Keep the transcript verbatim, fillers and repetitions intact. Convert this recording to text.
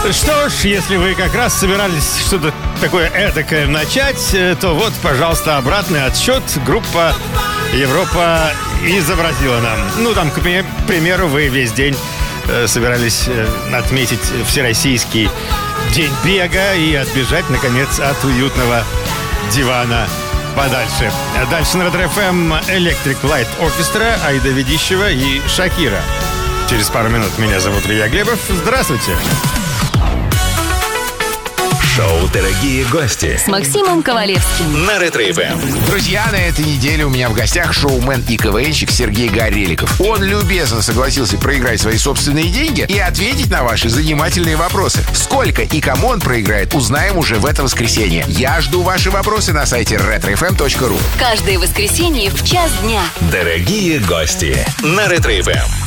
Что ж, если вы как раз собирались что-то такое эдакое начать, то вот, пожалуйста, обратный отсчет. Группа Европа изобразила нам. Ну, там, к примеру, вы весь день э, собирались э, отметить Всероссийский день бега и отбежать, наконец, от уютного дивана подальше. Дальше на Ретро-эф эм Electric Light Orchestra, Аида Ведищева и Шакира. Через пару минут. Меня зовут Илья Глебов. Здравствуйте. Шоу «Дорогие гости» с Максимом Ковалевским на Ретро-эф эм. Друзья, на этой неделе у меня в гостях шоумен и КВНщик Сергей Гореликов. Он любезно согласился проиграть свои собственные деньги и ответить на ваши занимательные вопросы. Сколько и кому он проиграет, узнаем уже в это воскресенье. Я жду ваши вопросы на сайте ретро эф эм точка ру. Каждое воскресенье в час дня. Дорогие гости на Ретро-эф эм.